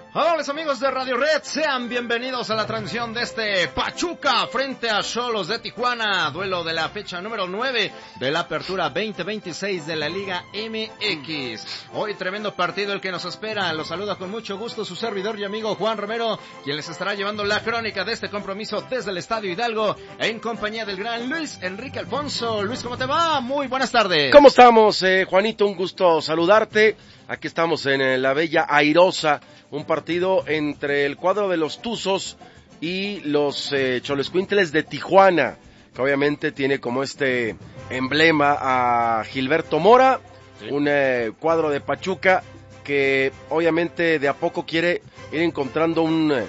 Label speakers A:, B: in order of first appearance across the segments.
A: Hola amigos de Radio Red, sean bienvenidos a la transmisión de este Pachuca frente a Xolos de Tijuana, duelo de la fecha número 9 de la apertura 2026 de la Liga MX. Hoy tremendo partido el que nos espera, los saluda con mucho gusto su servidor y amigo Juan Romero, quien les estará llevando la crónica de este compromiso desde el Estadio Hidalgo en compañía del gran Luis Enrique Alfonso. Luis, ¿cómo te va? Muy buenas tardes.
B: ¿Cómo estamos, Juanito? Un gusto saludarte. Aquí estamos en la bella Airosa, un partido entre el cuadro de los Tuzos y los Xoloscuintles de Tijuana, que obviamente tiene como este emblema a Gilberto Mora, sí. Un cuadro de Pachuca que obviamente de a poco quiere ir encontrando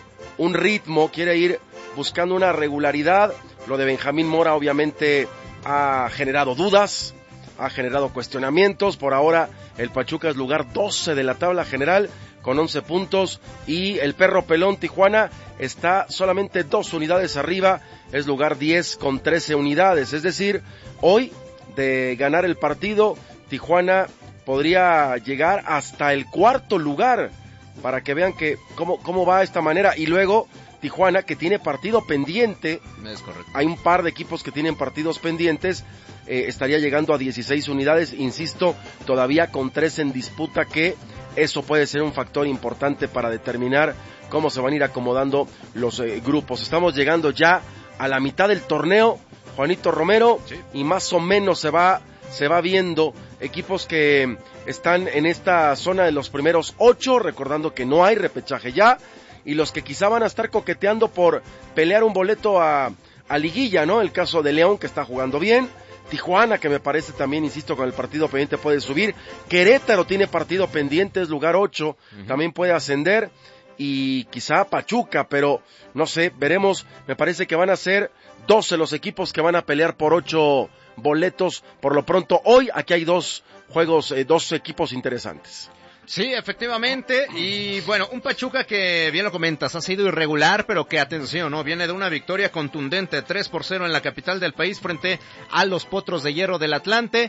B: un ritmo, quiere ir buscando una regularidad. Lo de Benjamín Mora obviamente ha generado dudas, ha generado cuestionamientos. Por ahora el Pachuca es lugar 12 de la tabla general con 11 puntos y el Perro Pelón Tijuana está solamente 2 unidades arriba, es lugar 10 con 13 unidades. Es decir, hoy de ganar el partido, Tijuana podría llegar hasta el cuarto lugar, para que vean que cómo va de esta manera. Y luego Tijuana, que tiene partido pendiente,
A: es correcto.
B: Hay un par de equipos que tienen partidos pendientes, estaría llegando a 16 unidades, insisto, todavía con 3 en disputa, que eso puede ser un factor importante para determinar cómo se van a ir acomodando los grupos. Estamos llegando ya a la mitad del torneo, Juanito Romero, sí. Y más o menos se va viendo equipos que están en esta zona de los primeros 8, recordando que no hay repechaje ya, y los que quizá van a estar coqueteando por pelear un boleto a liguilla, ¿no? El caso de León, que está jugando bien. Tijuana, que me parece también, insisto, con el partido pendiente puede subir. Querétaro tiene partido pendiente, es lugar 8, también puede ascender. Y quizá Pachuca, pero no sé, veremos. Me parece que van a ser 12 los equipos que van a pelear por 8 boletos. Por lo pronto, hoy aquí hay 2 juegos, 2 equipos interesantes.
A: Sí, efectivamente, y bueno, un Pachuca que, bien lo comentas, ha sido irregular, pero que atención, ¿no? Viene de una victoria contundente, 3-0 en la capital del país frente a los Potros de Hierro del Atlante,